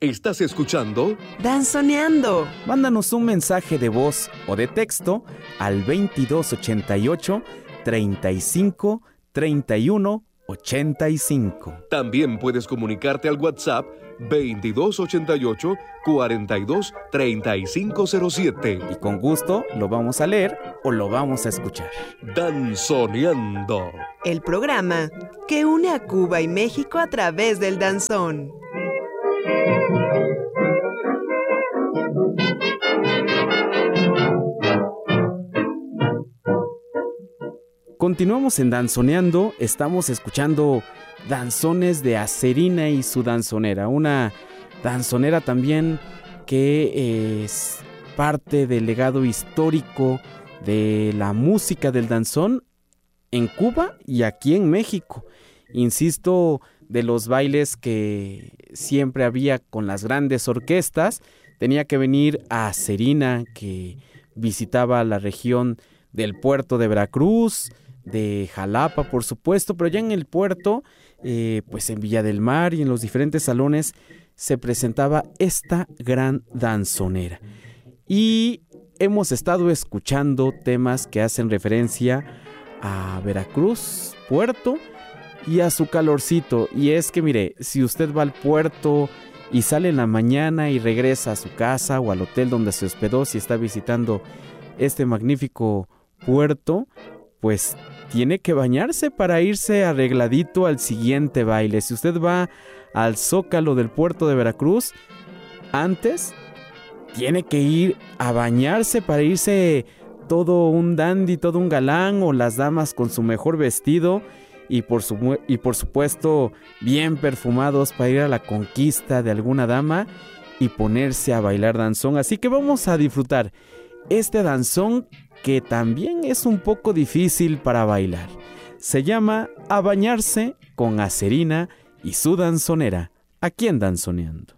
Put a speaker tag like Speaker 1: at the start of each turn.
Speaker 1: ¿Estás escuchando?
Speaker 2: Danzoneando.
Speaker 3: Mándanos un mensaje de voz o de texto al 2288 35 31 85.
Speaker 1: También puedes comunicarte al WhatsApp 2288 42 3507.
Speaker 3: Y con gusto lo vamos a leer o lo vamos a escuchar.
Speaker 1: Danzoneando.
Speaker 2: El programa que une a Cuba y México a través del danzón.
Speaker 3: Continuamos en Danzoneando, estamos escuchando danzones de Acerina y su danzonera, una danzonera también que es parte del legado histórico de la música del danzón en Cuba y aquí en México. Insisto, de los bailes que siempre había con las grandes orquestas, tenía que venir a Acerina, que visitaba la región del puerto de Veracruz, de Jalapa, por supuesto, pero ya en el puerto, pues en Villa del Mar y en los diferentes salones se presentaba esta gran danzonera. Y hemos estado escuchando temas que hacen referencia a Veracruz, puerto, y a su calorcito. Y es que mire, si usted va al puerto y sale en la mañana y regresa a su casa o al hotel donde se hospedó, si está visitando este magnífico puerto, pues tiene que bañarse para irse arregladito al siguiente baile. Si usted va al Zócalo del puerto de Veracruz, antes tiene que ir a bañarse para irse todo un dandy, todo un galán, o las damas con su mejor vestido y por supuesto bien perfumados para ir a la conquista de alguna dama y ponerse a bailar danzón. Así que vamos a disfrutar este danzón que también es un poco difícil para bailar. Se llama A Bañarse con Acerina y su danzonera, aquí en Danzoneando.